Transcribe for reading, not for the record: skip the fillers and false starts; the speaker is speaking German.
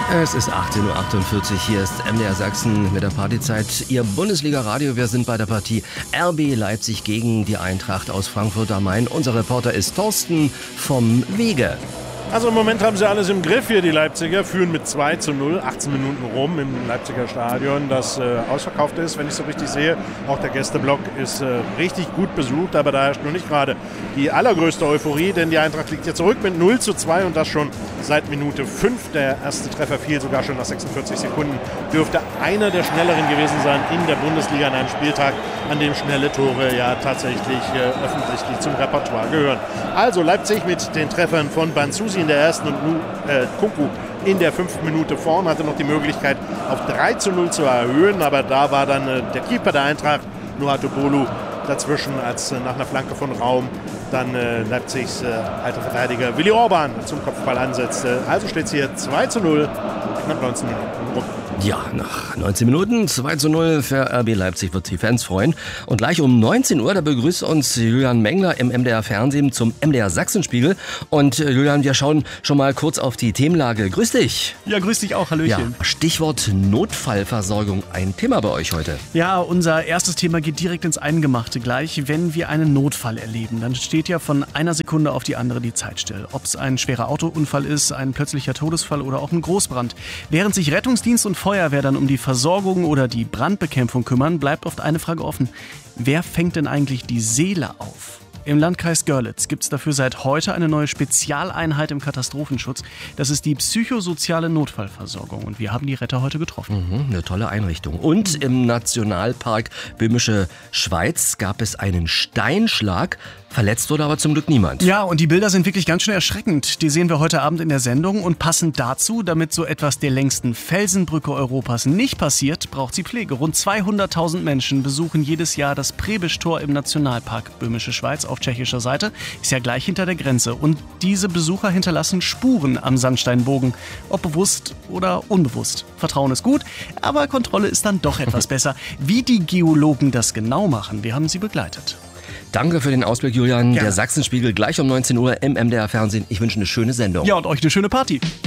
Es ist 18:48 Uhr, hier ist MDR Sachsen mit der Partyzeit. Ihr Bundesliga-Radio, wir sind bei der Partie RB Leipzig gegen die Eintracht aus Frankfurt am Main. Unser Reporter ist Thorsten vom Wege. Also im Moment haben sie alles im Griff hier, die Leipziger, führen mit 2:0, 18 Minuten rum im Leipziger Stadion, das ausverkauft ist, wenn ich so richtig sehe. Auch der Gästeblock ist richtig gut besucht, aber da herrscht noch nicht gerade die allergrößte Euphorie, denn die Eintracht liegt jetzt zurück mit 0:2 und das schon seit Minute 5. Der erste Treffer fiel sogar schon nach 46 Sekunden. Dürfte einer der schnelleren gewesen sein in der Bundesliga an einem Spieltag, an dem schnelle Tore ja tatsächlich öffentlich zum Repertoire gehören. Also Leipzig mit den Treffern von Banzusi in der ersten und Kunku in der 5. Minute vorn, hatte noch die Möglichkeit auf 3:0 zu erhöhen, aber da war dann der Keeper der Eintracht, Nuatobolu, dazwischen, als nach einer Flanke von Raum dann Leipzigs alter Verteidiger Willi Orban zum Kopfball ansetzte. Also steht es hier 2:0 nach 19 Minuten rum. Ja, nach 19 Minuten 2:0 für RB Leipzig, wird die Fans freuen. Und gleich um 19 Uhr, da begrüßt uns Julian Mengler im MDR Fernsehen zum MDR Sachsenspiegel. Und Julian, wir schauen schon mal kurz auf die Themenlage. Grüß dich. Ja, grüß dich auch, hallöchen. Ja, Stichwort Notfallversorgung, ein Thema bei euch heute. Ja, unser erstes Thema geht direkt ins Eingemachte gleich. Wenn wir einen Notfall erleben, dann steht ja von einer Sekunde auf die andere die Zeit still. Ob es ein schwerer Autounfall ist, ein plötzlicher Todesfall oder auch ein Großbrand. Während sich Rettungsdienst und Feuerwehr dann um die Versorgung oder die Brandbekämpfung kümmern, bleibt oft eine Frage offen. Wer fängt denn eigentlich die Seele auf? Im Landkreis Görlitz gibt es dafür seit heute eine neue Spezialeinheit im Katastrophenschutz. Das ist die psychosoziale Notfallversorgung und wir haben die Retter heute getroffen. Eine tolle Einrichtung. Und im Nationalpark Böhmische Schweiz gab es einen Steinschlag. Verletzt wurde aber zum Glück niemand. Ja, und die Bilder sind wirklich ganz schön erschreckend. Die sehen wir heute Abend in der Sendung. Und passend dazu, damit so etwas der längsten Felsenbrücke Europas nicht passiert, braucht sie Pflege. Rund 200.000 Menschen besuchen jedes Jahr das Prebisch-Tor im Nationalpark Böhmische Schweiz auf tschechischer Seite. Ist ja gleich hinter der Grenze. Und diese Besucher hinterlassen Spuren am Sandsteinbogen. Ob bewusst oder unbewusst. Vertrauen ist gut, aber Kontrolle ist dann doch etwas besser. Wie die Geologen das genau machen, wir haben sie begleitet. Danke für den Ausblick, Julian. Gerne. Der Sachsenspiegel gleich um 19 Uhr im MDR Fernsehen. Ich wünsche eine schöne Sendung. Ja, und euch eine schöne Party.